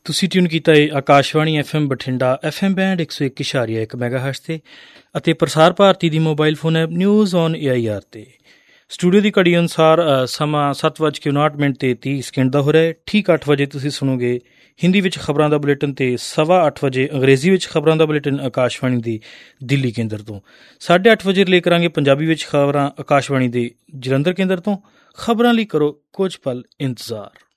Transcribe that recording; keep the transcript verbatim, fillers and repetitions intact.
ਤੁਸੀਂ ਟਿਊਨ ਕੀਤਾ ਹੈ Akashvani F M Bathinda, F M band ਇੱਕ ਸੌ ਇੱਕ ਇਸ਼ਾਰੀਆ ਇੱਕ ਮੈਗਾ ਹਰਟਜ਼ 'ਤੇ ਅਤੇ ਪ੍ਰਸਾਰ ਭਾਰਤੀ ਦੀ mobile phone app news on A I R 'ਤੇ। ਸਟੂਡੀਓ ਦੀ ਘੜੀ ਅਨੁਸਾਰ ਸਮਾਂ ਸੱਤ ਵੱਜ ਕੇ ਉਨਾਹਠ ਮਿੰਟ ਅਤੇ ਤੀਹ ਸਕਿੰਟ ਦਾ ਹੋ ਰਿਹਾ ਹੈ। ਠੀਕ ਅੱਠ ਵਜੇ ਤੁਸੀਂ ਸੁਣੋਗੇ ਹਿੰਦੀ ਵਿੱਚ ਖਬਰਾਂ ਦਾ ਬੁਲੇਟਿਨ ਅਤੇ ਸਵਾ ਅੱਠ ਵਜੇ ਅੰਗਰੇਜ਼ੀ ਵਿੱਚ ਖਬਰਾਂ ਦਾ ਬੁਲੇਟਿਨ ਆਕਾਸ਼ਵਾਣੀ ਦੀ ਦਿੱਲੀ ਕੇਂਦਰ ਤੋਂ। ਸਾਢੇ ਅੱਠ ਵਜੇ ਰਿਲੇ ਕਰਾਂਗੇ ਪੰਜਾਬੀ ਵਿੱਚ ਖਬਰਾਂ ਆਕਾਸ਼ਵਾਣੀ ਦੇ ਜਲੰਧਰ ਕੇਂਦਰ ਤੋਂ। ਖਬਰਾਂ ਲਈ ਕਰੋ ਕੁਝ ਪਲ ਇੰਤਜ਼ਾਰ।